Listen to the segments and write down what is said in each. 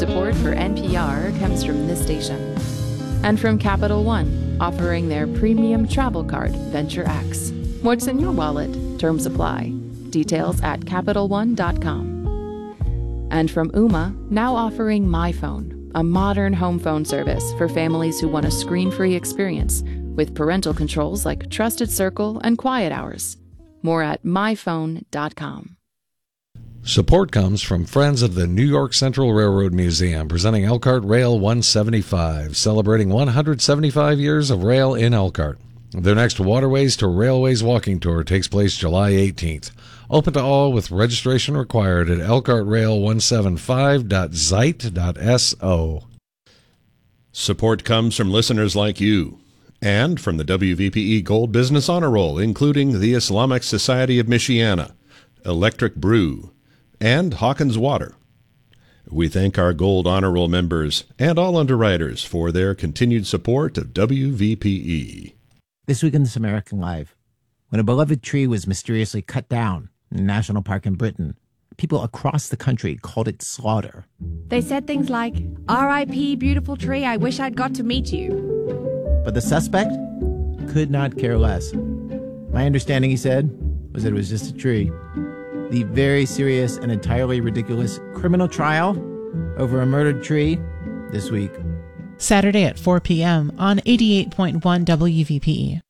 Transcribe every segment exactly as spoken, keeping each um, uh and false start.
Support for N P R comes from this station. And from Capital One, offering their premium travel card, Venture X. What's in your wallet? Terms apply. Details at Capital One dot com. And from Ooma, now offering MyPhone, a modern home phone service for families who want a screen-free experience with parental controls like Trusted Circle and Quiet Hours. More at My Phone dot com. Support comes from Friends of the New York Central Railroad Museum, presenting Elkhart Rail one seventy-five, celebrating one hundred seventy-five years of rail in Elkhart. Their next Waterways to Railways walking tour takes place July eighteenth. Open to all with registration required at elkhart rail one seventy-five dot zeit dot so. Support comes from listeners like you and from the W V P E Gold Business Honor Roll, including the Islamic Society of Michiana, Electric Brew, and Hawkins Water. We thank our Gold Honor Roll members and all underwriters for their continued support of W V P E. This week in This American Life, when a beloved tree was mysteriously cut down in a national park in Britain, people across the country called it slaughter. They said things like, R I P beautiful tree, I wish I'd got to meet you. But the suspect could not care less. My understanding, he said, was that it was just a tree. The very serious and entirely ridiculous criminal trial over a murdered tree this week. Saturday at four p.m. on eighty-eight point one W V P E.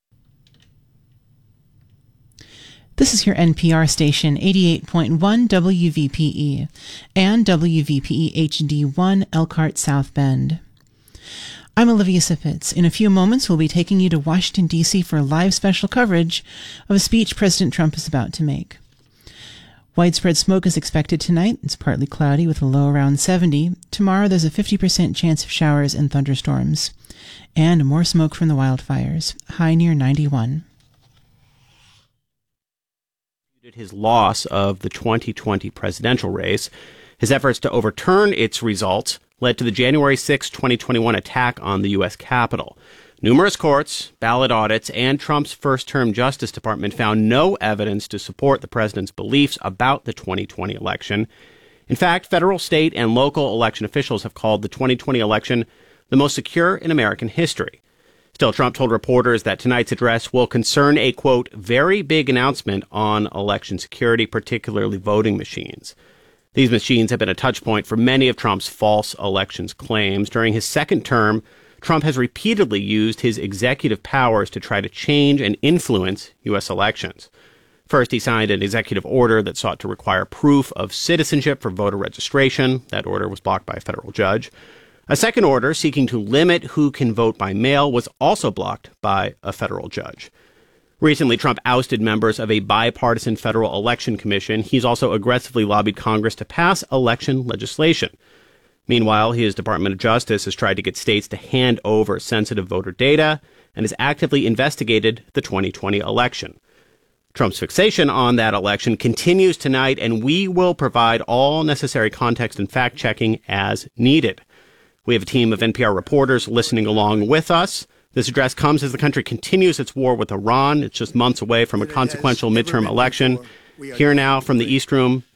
This is your N P R station, eighty-eight point one W V P E and W V P E H D one Elkhart South Bend. I'm Olivia Sippitz. In a few moments, we'll be taking you to Washington, D C for live special coverage of a speech President Trump is about to make. Widespread smoke is expected tonight. It's partly cloudy with a low around seventy. Tomorrow, there's a fifty percent chance of showers and thunderstorms. And more smoke from the wildfires, high near ninety-one. His loss of the twenty twenty presidential race. His efforts to overturn its results led to the January sixth, twenty twenty-one attack on the U S Capitol. Numerous courts, ballot audits, and Trump's first-term Justice Department found no evidence to support the president's beliefs about the twenty twenty election. In fact, federal, state, and local election officials have called the twenty twenty election the most secure in American history. Still, Trump told reporters that tonight's address will concern a, quote, very big announcement on election security, particularly voting machines. These machines have been a touch point for many of Trump's false elections claims. During his second term, Trump has repeatedly used his executive powers to try to change and influence U S elections. First, he signed an executive order that sought to require proof of citizenship for voter registration. That order was blocked by a federal judge. A second order seeking to limit who can vote by mail was also blocked by a federal judge. Recently, Trump ousted members of a bipartisan federal election commission. He's also aggressively lobbied Congress to pass election legislation. Meanwhile, his Department of Justice has tried to get states to hand over sensitive voter data and has actively investigated the twenty twenty election. Trump's fixation on that election continues tonight, and we will provide all necessary context and fact-checking as needed. We have a team of N P R reporters listening along with us. This address comes as the country continues its war with Iran. It's just months away from a consequential midterm election. Here now from the East Room,